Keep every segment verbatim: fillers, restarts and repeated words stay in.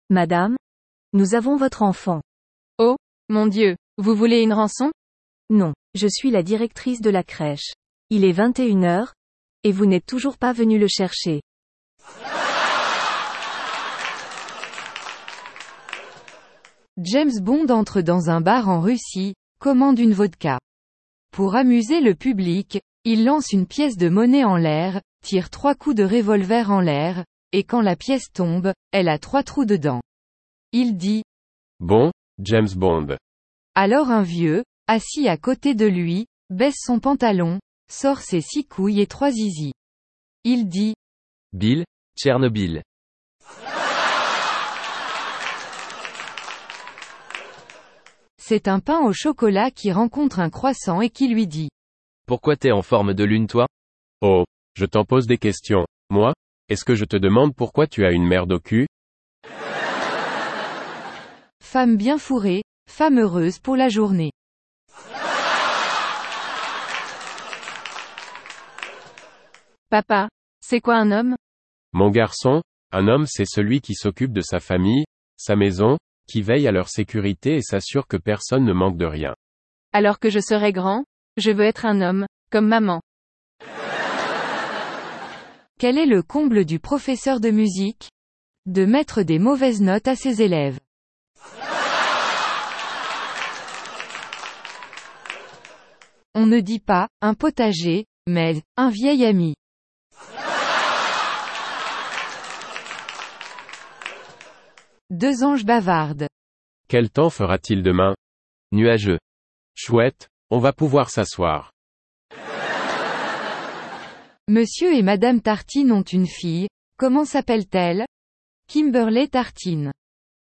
Madame, nous avons votre enfant. Oh, mon Dieu, vous voulez une rançon? Non, je suis la directrice de la crèche. Il est vingt et une heures, et vous n'êtes toujours pas venu le chercher. James Bond entre dans un bar en Russie, commande une vodka. Pour amuser le public, il lance une pièce de monnaie en l'air, tire trois coups de revolver en l'air, et quand la pièce tombe, elle a trois trous dedans. Il dit « Bon, James Bond. » Alors un vieux, assis à côté de lui, baisse son pantalon, sort ses six couilles et trois zizis. Il dit « Bill, Tchernobyl. » C'est un pain au chocolat qui rencontre un croissant et qui lui dit « Pourquoi t'es en forme de lune toi? » Oh, je t'en pose des questions. Moi? Est-ce que je te demande pourquoi tu as une merde au cul? Femme bien fourrée, femme heureuse pour la journée. Papa, c'est quoi un homme? Mon garçon, un homme c'est celui qui s'occupe de sa famille, sa maison, qui veille à leur sécurité et s'assure que personne ne manque de rien. Alors que je serai grand, je veux être un homme, comme maman. Quel est le comble du professeur de musique? De mettre des mauvaises notes à ses élèves. On ne dit pas « un potager », mais « un vieil ami ». Deux anges bavardent. Quel temps fera-t-il demain? Nuageux. Chouette, on va pouvoir s'asseoir. Monsieur et Madame Tartine ont une fille, comment s'appelle-t-elle? Kimberley Tartine.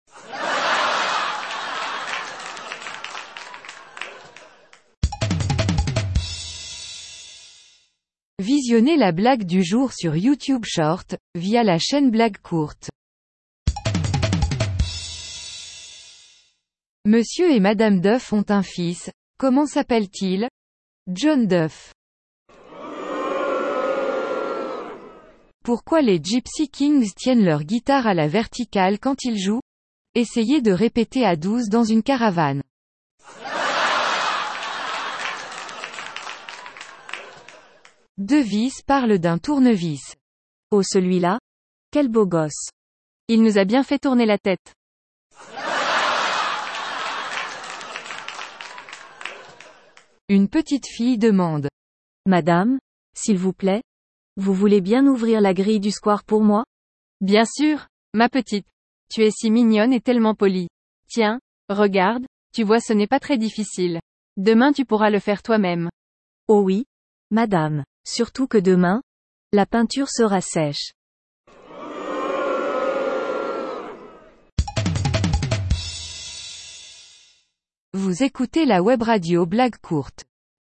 Visionnez la blague du jour sur YouTube Short, via la chaîne Blague Courte. Monsieur et Madame Duff ont un fils, comment s'appelle-t-il? John Duff. Pourquoi les Gypsy Kings tiennent leur guitare à la verticale quand ils jouent? Essayez de répéter à douze dans une caravane. Deux vis parlent d'un tournevis. Oh celui-là? Quel beau gosse. Il nous a bien fait tourner la tête. Une petite fille demande. Madame, s'il vous plaît, vous voulez bien ouvrir la grille du square pour moi? Bien sûr, ma petite. Tu es si mignonne et tellement polie. Tiens, regarde, tu vois ce n'est pas très difficile. Demain tu pourras le faire toi-même. Oh oui, madame, surtout que demain, la peinture sera sèche. Vous écoutez la web radio Blague Courte.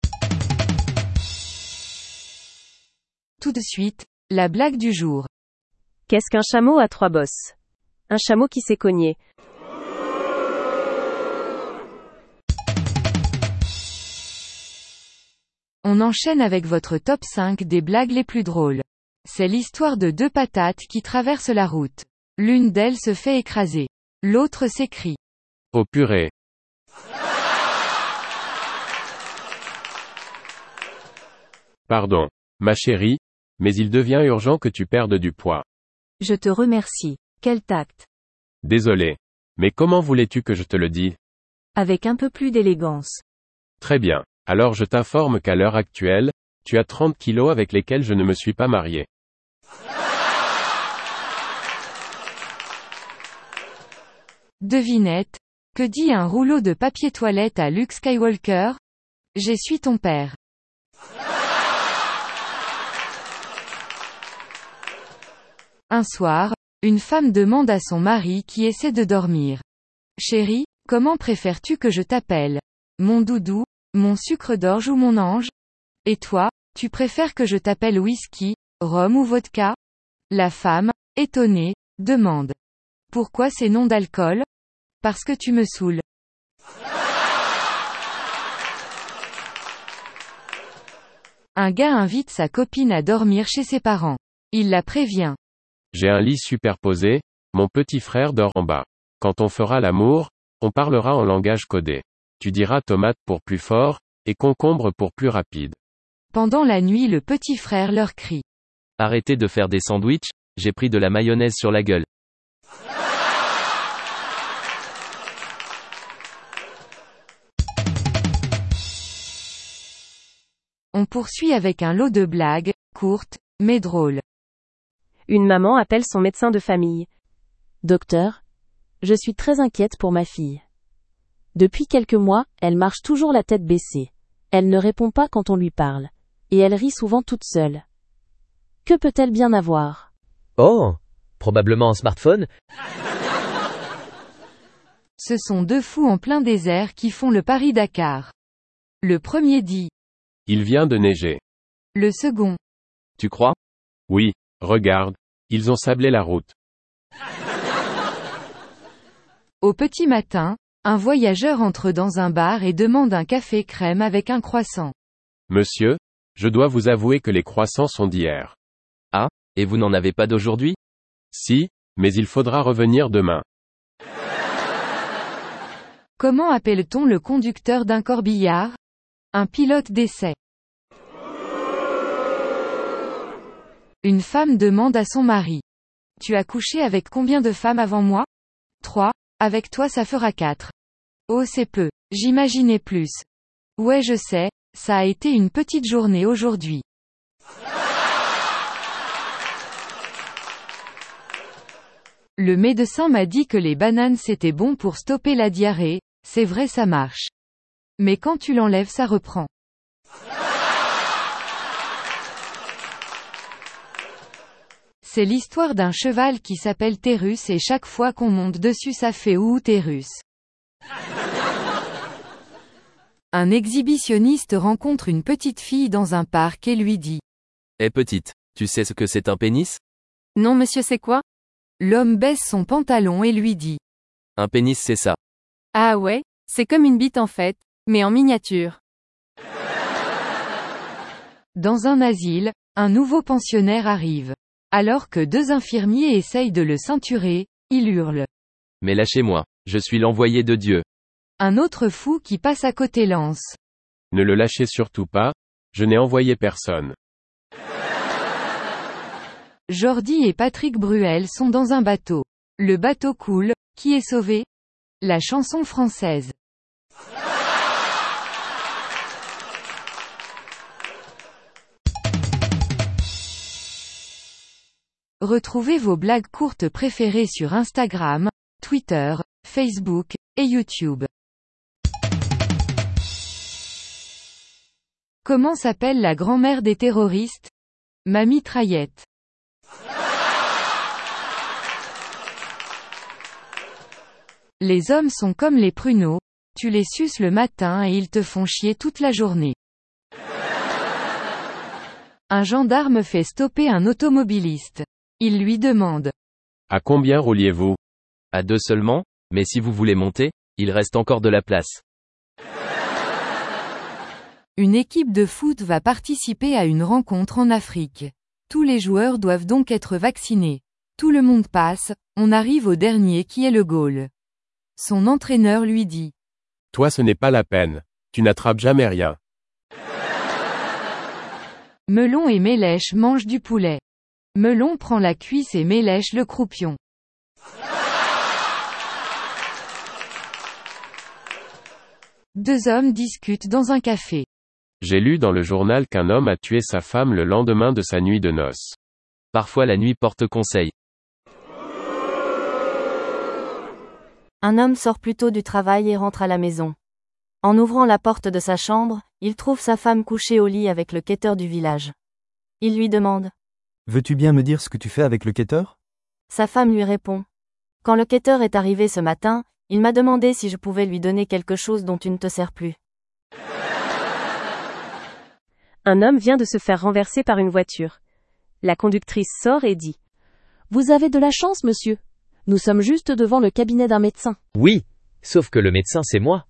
Tout de suite, la blague du jour. Qu'est-ce qu'un chameau à trois bosses? Un chameau qui s'est cogné. On enchaîne avec votre top cinq des blagues les plus drôles. C'est l'histoire de deux patates qui traversent la route. L'une d'elles se fait écraser. L'autre s'écrie. Oh purée. Pardon, ma chérie, mais il devient urgent que tu perdes du poids. Je te remercie. Quel tact. Désolé. Mais comment voulais-tu que je te le dise? Avec un peu plus d'élégance. Très bien. Alors je t'informe qu'à l'heure actuelle, tu as trente kilos avec lesquels je ne me suis pas marié. Devinette. Que dit un rouleau de papier toilette à Luke Skywalker? J'essuie ton père. Un soir, une femme demande à son mari qui essaie de dormir. Chérie, comment préfères-tu que je t'appelle? Mon doudou, mon sucre d'orge ou mon ange? Et toi, tu préfères que je t'appelle whisky, rhum ou vodka? La femme, étonnée, demande. Pourquoi ces noms d'alcool? Parce que tu me saoules. Un gars invite sa copine à dormir chez ses parents. Il la prévient. J'ai un lit superposé, mon petit frère dort en bas. Quand on fera l'amour, on parlera en langage codé. Tu diras tomate pour plus fort, et concombre pour plus rapide. Pendant la nuit, le petit frère leur crie. Arrêtez de faire des sandwichs, j'ai pris de la mayonnaise sur la gueule. On poursuit avec un lot de blagues, courtes, mais drôles. Une maman appelle son médecin de famille. Docteur, je suis très inquiète pour ma fille. Depuis quelques mois, elle marche toujours la tête baissée. Elle ne répond pas quand on lui parle. Et elle rit souvent toute seule. Que peut-elle bien avoir? Oh, probablement un smartphone. Ce sont deux fous en plein désert qui font le Paris-Dakar. Le premier dit. Il vient de neiger. Le second. Tu crois? Oui, regarde, ils ont sablé la route. Au petit matin, un voyageur entre dans un bar et demande un café crème avec un croissant. Monsieur, je dois vous avouer que les croissants sont d'hier. Ah, et vous n'en avez pas d'aujourd'hui? Si, mais il faudra revenir demain. Comment appelle-t-on le conducteur d'un corbillard? Un pilote d'essai. Une femme demande à son mari. Tu as couché avec combien de femmes avant moi? Trois, avec toi ça fera quatre. Oh c'est peu, j'imaginais plus. Ouais je sais, ça a été une petite journée aujourd'hui. Le médecin m'a dit que les bananes c'était bon pour stopper la diarrhée, c'est vrai ça marche. Mais quand tu l'enlèves ça reprend. C'est l'histoire d'un cheval qui s'appelle Térus et chaque fois qu'on monte dessus ça fait ouh Térus. Un exhibitionniste rencontre une petite fille dans un parc et lui dit. Eh petite, tu sais ce que c'est un pénis? Non monsieur c'est quoi? L'homme baisse son pantalon et lui dit. Un pénis c'est ça. Ah ouais, c'est comme une bite en fait, mais en miniature. Dans un asile, un nouveau pensionnaire arrive. Alors que deux infirmiers essayent de le ceinturer, il hurle. Mais lâchez-moi, je suis l'envoyé de Dieu. Un autre fou qui passe à côté lance. Ne le lâchez surtout pas, je n'ai envoyé personne. Jordi et Patrick Bruel sont dans un bateau. Le bateau coule, qui est sauvé? La chanson française. Retrouvez vos blagues courtes préférées sur Instagram, Twitter, Facebook, et YouTube. Comment s'appelle la grand-mère des terroristes? Ma mitraillette. Les hommes sont comme les pruneaux, tu les suces le matin et ils te font chier toute la journée. Un gendarme fait stopper un automobiliste. Il lui demande. À combien rouliez-vous? À deux seulement, mais si vous voulez monter, il reste encore de la place. Une équipe de foot va participer à une rencontre en Afrique. Tous les joueurs doivent donc être vaccinés. Tout le monde passe, on arrive au dernier qui est le goal. Son entraîneur lui dit. Toi ce n'est pas la peine. Tu n'attrapes jamais rien. Melon et Mélèche mangent du poulet. Melon prend la cuisse et Mélèche le croupion. Deux hommes discutent dans un café. J'ai lu dans le journal qu'un homme a tué sa femme le lendemain de sa nuit de noces. Parfois la nuit porte conseil. Un homme sort plus tôt du travail et rentre à la maison. En ouvrant la porte de sa chambre, il trouve sa femme couchée au lit avec le quêteur du village. Il lui demande. Veux-tu bien me dire ce que tu fais avec le quêteur? Sa femme lui répond. Quand le quêteur est arrivé ce matin, il m'a demandé si je pouvais lui donner quelque chose dont tu ne te sers plus. Un homme vient de se faire renverser par une voiture. La conductrice sort et dit. Vous avez de la chance, monsieur. Nous sommes juste devant le cabinet d'un médecin. Oui, sauf que le médecin c'est moi.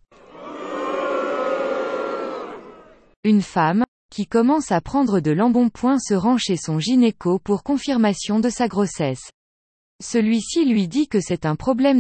Une femme, qui commence à prendre de l'embonpoint se rend chez son gynéco pour confirmation de sa grossesse. Celui-ci lui dit que c'est un problème